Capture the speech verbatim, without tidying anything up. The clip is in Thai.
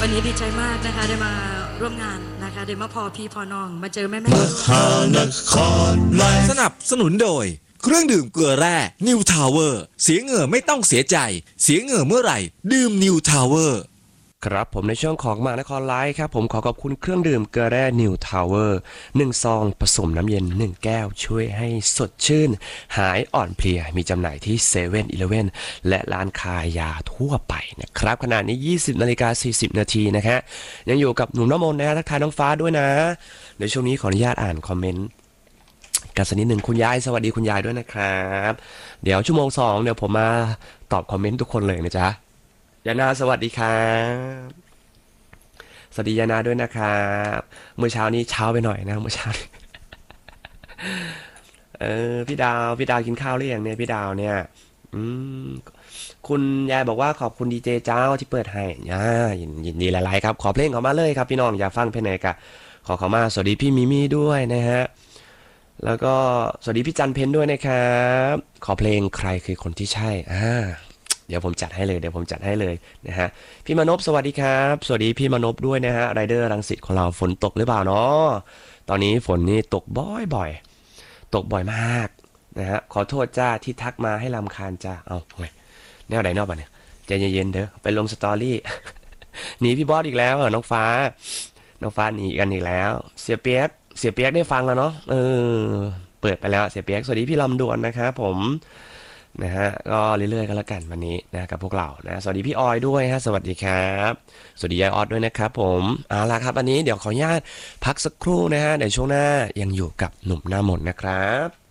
วันนี้ดีใจมากนะคะได้มาร่วมงานนะคะได้มาพอพี่พอน้องมาเจอแม่แม่สนับสนุนโดยเครื่องดื่มเกลือแร่นิวทาวเวอร์เสียเหงื่อไม่ต้องเสียใจเสียเหงื่อเมื่อไหร่ดื่มนิวทาวเวอร์ครับผมในช่วงของมานครไลฟ์ครับผมขอขอบคุณเครื่องดื่มเกลือแร่นิวทาวเวอร์หนึ่งซองผสมน้ำเย็นหนึ่งแก้วช่วยให้สดชื่นหายอ่อนเพลียมีจำหน่ายที่เซเว่นอีเลฟเว่นและร้านขายยาทั่วไปนะครับขณะนี้ยี่สิบนาฬิกาสี่สิบนาทีนะฮะยังอยู่กับหนุ่มน้ำมนต์นะทักทายน้องฟ้าด้วยนะในช่วงนี้ขออนุญาตอ่านคอมเมนต์กันสักนิดหนึ่งคุณยายสวัสดีคุณยายด้วยนะครับเดี๋ยวชั่วโมงสองเดี๋ยวผมมาตอบคอมเมนต์ทุกคนเลยนะจ๊ะยานาสวัสดีครับสวัสดียานาด้วยนะครับเมื่อเช้านี้เช้าไปหน่อยนะเมื่อเช้าเออพี่ดาวพี่ดาวกินข้าวหรือยังเนี่ยพี่ดาวเนี่ยอืมคุณยายบอกว่าขอบคุณดีเจเจ้าที่เปิดให้ย่ายินดีหลายๆครับขอเพลงเขามาเลยครับพี่น้องอยากฟังเพลงไหนกะขอเขามาสวัสดีพี่มิมี่ด้วยนะฮะแล้วก็สวัสดีพี่จันเพนด้วยนะครับขอเพลงใครคือคนที่ใช่อ่าเดี๋ยวผมจัดให้เลยเดี๋ยวผมจัดให้เลยนะฮะพี่มนพสวัสดีครับสวัสดีพี่มนพด้วยนะฮะไรเดอร์รังสิตของเราฝนตกหรือเปล่าเนาะตอนนี้ฝนนี่ตกบ่อยๆตกบ่อยมากนะฮะขอโทษจ้าที่ทักมาให้รำคาญจ้าเอาไงแนวไหนนอกบ้านเนี่ยใจเย็นๆเด้อไปลงสตอรี่ หนีพี่บอสอีกแล้วเหรอน้องฟ้าน้องฟ้าหนีกันอีกแล้วเสียเปียกเสียเปียกได้ฟังแล้วเนาะเออเปิดไปแล้วเสียเปียกสวัสดีพี่ลำดวนนะครับผมนะฮะก็เรื่อยๆกันแล้วกันวันนี้นะกับพวกเรานะสวัสดีพี่ออยด้วยฮะสวัสดีครับสวัสดียายออดด้วยนะครับผมเอาล่ะครับอันนี้เดี๋ยวขออนุญาตพักสักครู่นะฮะเดี๋ยวช่วงหน้ายังอยู่กับหนุ่มหน้ามนต์นะครับ